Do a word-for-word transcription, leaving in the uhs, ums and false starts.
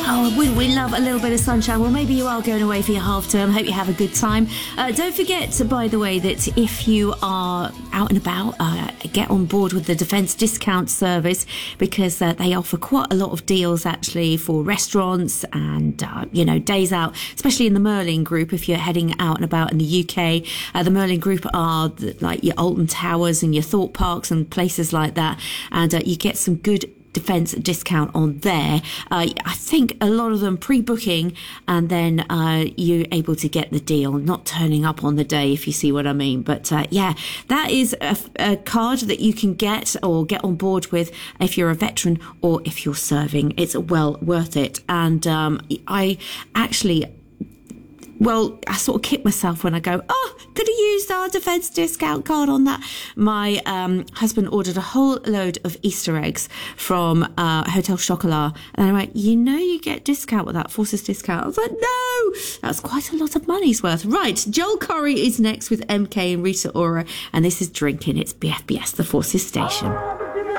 Oh, wouldn't we love a little bit of sunshine? Well, maybe you are going away for your half term. Hope you have a good time. Uh, don't forget, by the way, that if you are out and about, uh, get on board with the Defence Discount Service, because uh, they offer quite a lot of deals actually for restaurants and, uh, you know, days out, especially in the Merlin Group. If you're heading out and about in the U K, uh, the Merlin Group are the, like your Alton Towers and your Thorpe Parks and places like that. And uh, you get some good Defence discount on there. Uh, I think a lot of them pre-booking, and then uh, you're able to get the deal, not turning up on the day, if you see what I mean. But uh, yeah, that is a, a card that you can get or get on board with if you're a veteran or if you're serving. It's well worth it. And um, I actually... Well, I sort of kick myself when I go, oh, could have used our Defence discount card on that. My um, husband ordered a whole load of Easter eggs from uh, Hotel Chocolat. And I went, you know you get discount with that, Forces discount. I was like, no, that's quite a lot of money's worth. Right, Joel Corry is next with M K and Rita Ora. And this is Drinking. It's B F B S, the Forces station.